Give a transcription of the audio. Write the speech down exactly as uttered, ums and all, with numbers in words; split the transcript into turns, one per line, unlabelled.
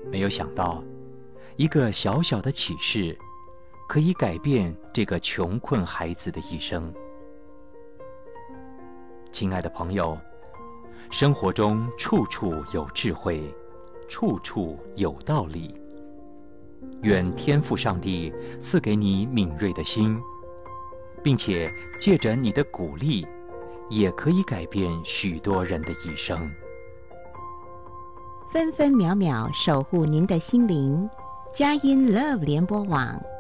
没有想到，一个小小的启示，可以改变这个穷困孩子的一生。亲爱的朋友，生活中处处有智慧，处处有道理。愿天父上帝赐给你敏锐的心，并且借着你的鼓励，也可以改变许多人的一生。
分分秒秒守护您的心灵，佳音 Love 联播网